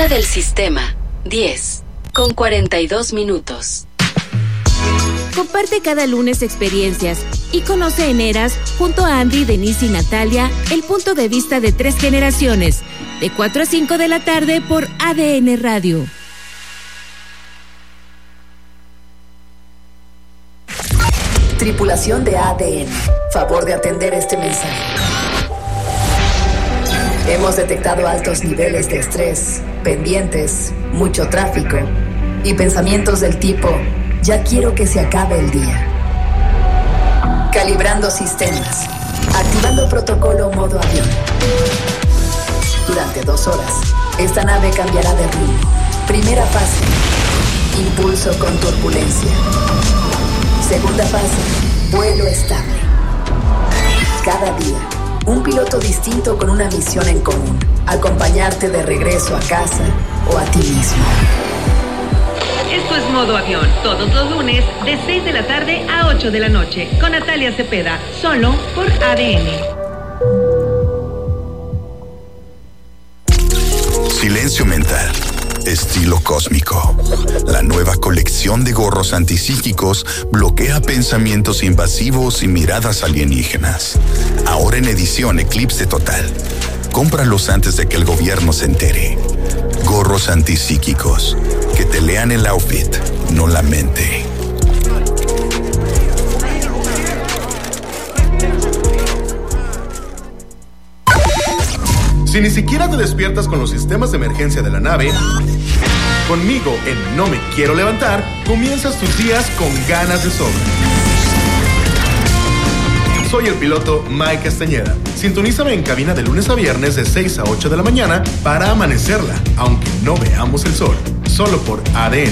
Hora del sistema, 10:42. Comparte cada lunes experiencias y conoce en Eras, junto a Andy, Denise y Natalia, el punto de vista de 3 generaciones, de 4 a 5 de la tarde por ADN Radio. Tripulación de ADN, favor de atender este mensaje. Hemos detectado altos niveles de estrés, pendientes, mucho tráfico y pensamientos del tipo: ya quiero que se acabe el día. Calibrando sistemas. Activando protocolo modo avión. Durante 2 horas, esta nave cambiará de rumbo. Primera fase: impulso con turbulencia. Segunda fase: vuelo estable. Cada día, un piloto distinto con una misión en común: acompañarte de regreso a casa o a ti mismo. Esto es Modo Avión, todos los lunes de 6 de la tarde a 8 de la noche, con Natalia Cepeda, solo por ADN. Silencio mental, estilo cósmico. La nueva colección de gorros antipsíquicos bloquea pensamientos invasivos y miradas alienígenas. Ahora en edición Eclipse Total. Cómpralos antes de que el gobierno se entere. Gorros antipsíquicos. Que te lean el outfit, no la mente. Si ni siquiera te despiertas con los sistemas de emergencia de la nave, conmigo en No Me Quiero Levantar, comienzas tus días con ganas de sobra. Soy el piloto Mike Castañeda. Sintonízame en cabina de lunes a viernes de 6 a 8 de la mañana para amanecerla, aunque no veamos el sol. Solo por ADN.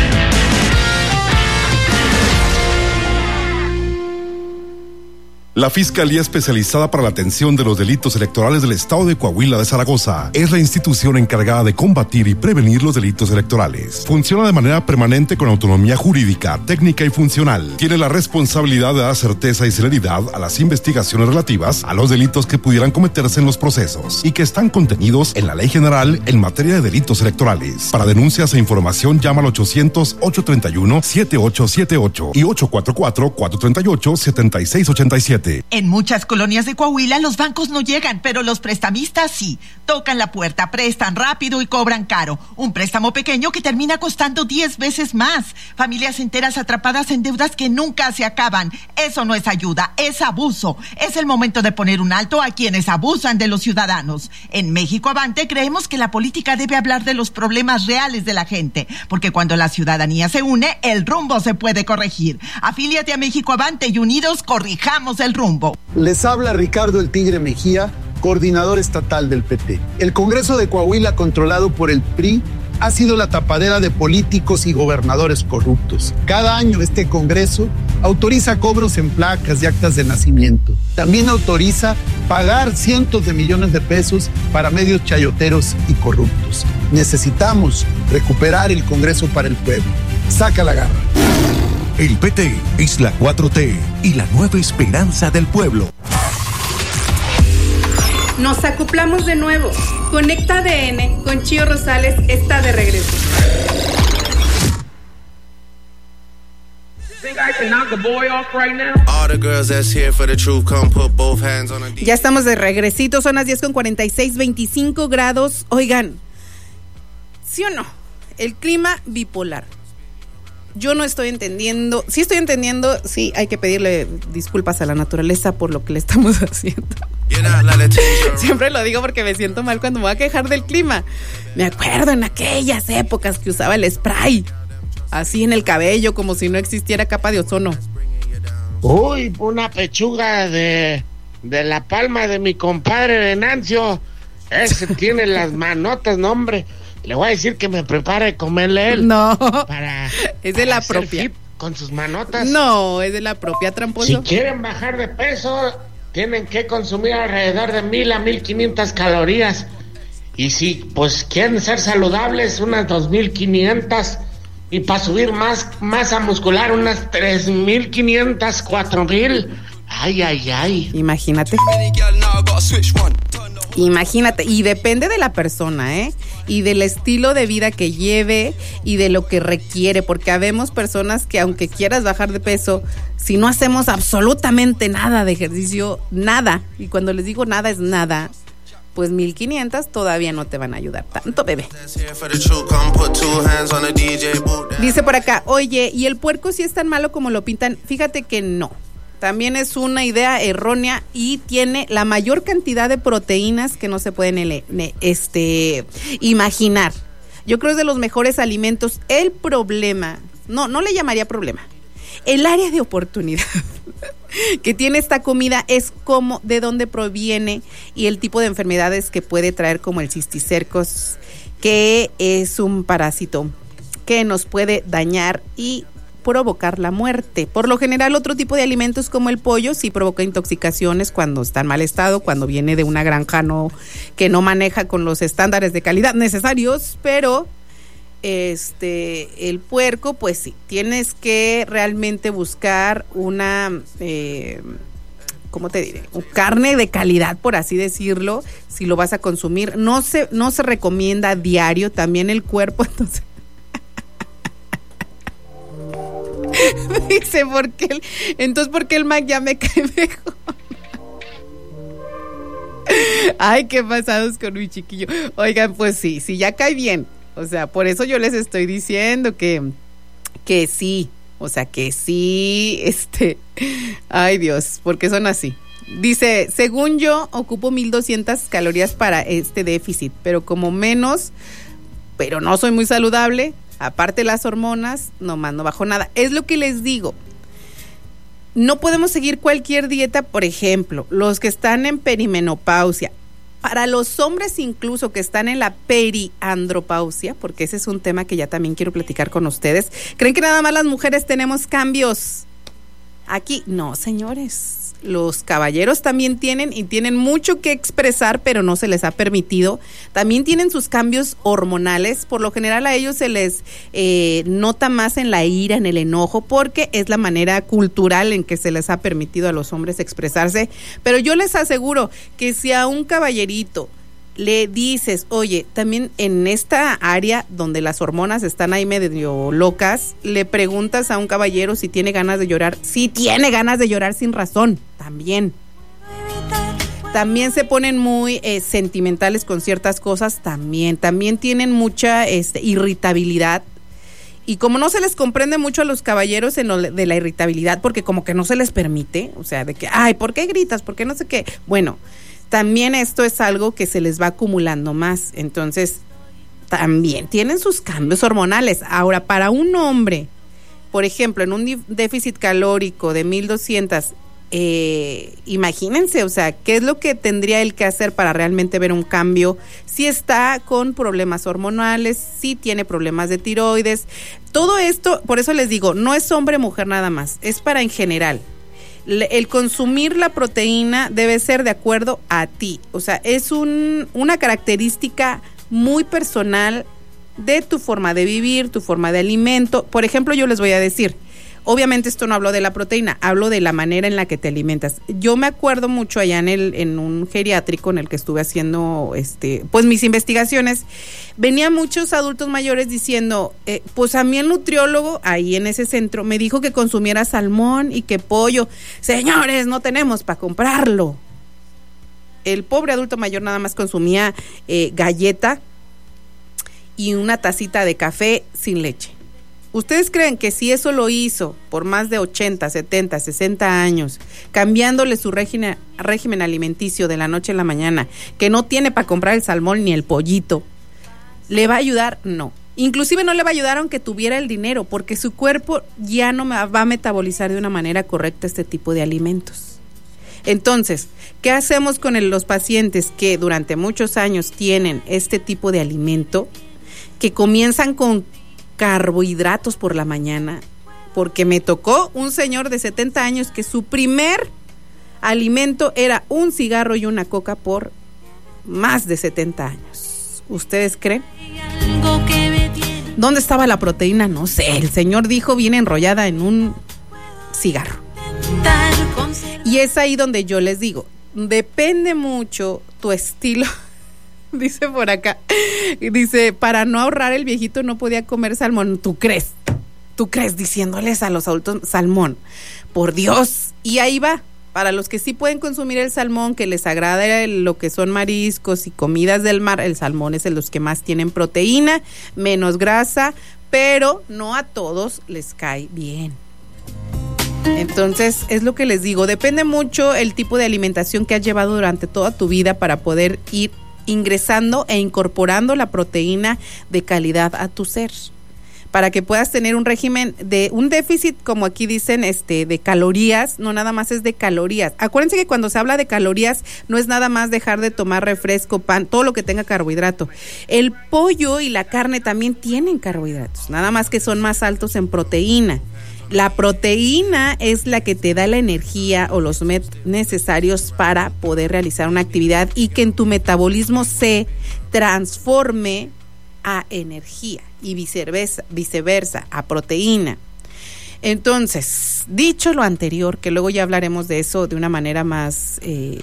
La Fiscalía Especializada para la Atención de los Delitos Electorales del Estado de Coahuila de Zaragoza es la institución encargada de combatir y prevenir los delitos electorales. Funciona de manera permanente con autonomía jurídica, técnica y funcional. Tiene la responsabilidad de dar certeza y celeridad a las investigaciones relativas a los delitos que pudieran cometerse en los procesos y que están contenidos en la Ley General en materia de delitos electorales. Para denuncias e información llama al 800-831-7878 y 844-438-7687. En muchas colonias de Coahuila los bancos no llegan, pero los prestamistas sí. Tocan la puerta, prestan rápido y cobran caro. Un préstamo pequeño que termina costando 10 veces más. Familias enteras atrapadas en deudas que nunca se acaban. Eso no es ayuda, es abuso. Es el momento de poner un alto a quienes abusan de los ciudadanos. En México Avante creemos que la política debe hablar de los problemas reales de la gente, porque cuando la ciudadanía se une, el rumbo se puede corregir. Afíliate a México Avante y unidos corrijamos el rumbo. Les habla Ricardo el Tigre Mejía, coordinador estatal del PT. El Congreso de Coahuila, controlado por el PRI, ha sido la tapadera de políticos y gobernadores corruptos. Cada año este Congreso autoriza cobros en placas y actas de nacimiento. También autoriza pagar cientos de millones de pesos para medios chayoteros y corruptos. Necesitamos recuperar el Congreso para el pueblo. Saca la garra. El PT es la 4T y la nueva esperanza del pueblo. Nos acoplamos de nuevo. Conecta ADN con Chío Rosales está de regreso. Ya estamos de regresito, son las 10:46, 25 grados. Oigan, ¿sí o no? El clima bipolar. Yo no estoy entendiendo, sí estoy entendiendo, sí hay que pedirle disculpas a la naturaleza por lo que le estamos haciendo. Siempre lo digo porque me siento mal cuando me voy a quejar del clima. Me acuerdo en aquellas épocas que usaba el spray, así en el cabello, como si no existiera capa de ozono. Uy, una pechuga de la palma de mi compadre Venancio. Ese tiene las manotas, no hombre. Le voy a decir que me prepare comerle él. No, para es de la propia. Fit con sus manotas. No, es de la propia, tramposo. Si quieren bajar de peso, tienen que consumir alrededor de 1,000 a 1,500 calorías. Y si pues quieren ser saludables, unas 2,500. Y para subir más masa muscular, unas 3,500, 4,000. Ay, ay, ay. Imagínate. Imagínate, y depende de la persona, y del estilo de vida que lleve y de lo que requiere, porque habemos personas que aunque quieras bajar de peso, si no hacemos absolutamente nada de ejercicio, nada, y cuando les digo nada es nada, pues 1,500 todavía no te van a ayudar tanto, bebé. Dice por acá, oye, ¿y el puerco sí es tan malo como lo pintan? Fíjate que no. También es una idea errónea y tiene la mayor cantidad de proteínas que no se pueden imaginar. Yo creo que es de los mejores alimentos. El problema, no le llamaría problema. El área de oportunidad que tiene esta comida es como de dónde proviene y el tipo de enfermedades que puede traer, como el cisticercos, que es un parásito que nos puede dañar y provocar la muerte. Por lo general, otro tipo de alimentos como el pollo sí provoca intoxicaciones cuando está en mal estado, cuando viene de una granja que no maneja con los estándares de calidad necesarios, pero el puerco, pues sí, tienes que realmente buscar una ¿cómo te diré? Carne de calidad, por así decirlo, si lo vas a consumir. No se recomienda diario, también el cuerpo, entonces dice, ¿por qué el Mac ya me cae mejor? Ay, qué pasados con mi chiquillo. Oigan, pues sí, ya cae bien. O sea, por eso yo les estoy diciendo que sí. O sea, que sí, ay Dios, ¿por qué son así? Dice, según yo, ocupo 1,200 calorías para este déficit, pero no soy muy saludable. Aparte las hormonas, nomás no bajo nada. Es lo que les digo. No podemos seguir cualquier dieta, por ejemplo, los que están en perimenopausia. Para los hombres incluso que están en la periandropausia, porque ese es un tema que ya también quiero platicar con ustedes. ¿Creen que nada más las mujeres tenemos cambios? Aquí, no, señores. Los caballeros también tienen mucho que expresar, pero no se les ha permitido. También tienen sus cambios hormonales. Por lo general a ellos se les nota más en la ira, en el enojo, porque es la manera cultural en que se les ha permitido a los hombres expresarse. Pero yo les aseguro que si a un caballerito le dices, oye, también en esta área donde las hormonas están ahí medio locas, le preguntas a un caballero si tiene ganas de llorar. Sí tiene ganas de llorar sin razón, también. También se ponen muy sentimentales con ciertas cosas, también tienen mucha irritabilidad. Y como no se les comprende mucho a los caballeros en lo de la irritabilidad, porque como que no se les permite, o sea, de que, ay, ¿por qué gritas? ¿Por qué no sé qué? Bueno, también esto es algo que se les va acumulando más. Entonces, también tienen sus cambios hormonales. Ahora, para un hombre, por ejemplo, en un déficit calórico de 1,200, imagínense, o sea, ¿qué es lo que tendría él que hacer para realmente ver un cambio? Si está con problemas hormonales, si tiene problemas de tiroides, todo esto, por eso les digo, no es hombre-mujer nada más, es para en general. El consumir la proteína debe ser de acuerdo a ti, o sea, es una característica muy personal de tu forma de vivir, tu forma de alimento. Por ejemplo, yo les voy a decir, obviamente esto no hablo de la proteína, hablo de la manera en la que te alimentas. Yo me acuerdo mucho allá en un geriátrico en el que estuve haciendo pues mis investigaciones, venían muchos adultos mayores diciendo, pues a mí el nutriólogo ahí en ese centro me dijo que consumiera salmón y que pollo. Señores, no tenemos para comprarlo. El pobre adulto mayor nada más consumía galleta y una tacita de café sin leche. ¿Ustedes creen que si eso lo hizo por más de 80, 70, 60 años, cambiándole su régimen alimenticio de la noche a la mañana, que no tiene para comprar el salmón ni el pollito, le va a ayudar? No. Inclusive no le va a ayudar aunque tuviera el dinero, porque su cuerpo ya no va a metabolizar de una manera correcta este tipo de alimentos. Entonces, ¿qué hacemos con los pacientes que durante muchos años tienen este tipo de alimento, que comienzan con carbohidratos por la mañana? Porque me tocó un señor de 70 años que su primer alimento era un cigarro y una coca por más de 70 años. ¿Ustedes creen? ¿Dónde estaba la proteína? No sé. El señor dijo, viene enrollada en un cigarro. Y es ahí donde yo les digo, depende mucho tu estilo. Dice por acá, dice, para no ahorrar el viejito no podía comer salmón. ¿Tú crees diciéndoles a los adultos salmón? Por Dios. Y ahí va, para los que sí pueden consumir el salmón, que les agrada lo que son mariscos y comidas del mar, el salmón es de los que más tienen proteína, menos grasa, pero no a todos les cae bien. Entonces, es lo que les digo, depende mucho el tipo de alimentación que has llevado durante toda tu vida para poder ir ingresando e incorporando la proteína de calidad a tu ser, para que puedas tener un régimen de un déficit, como aquí dicen, de calorías. No nada más es de calorías. Acuérdense que cuando se habla de calorías no es nada más dejar de tomar refresco, pan, todo lo que tenga carbohidrato. El pollo y la carne también tienen carbohidratos, nada más que son más altos en proteína. La proteína es la que te da la energía o los necesarios para poder realizar una actividad y que en tu metabolismo se transforme a energía y viceversa, a proteína. Entonces, dicho lo anterior, que luego ya hablaremos de eso de una manera más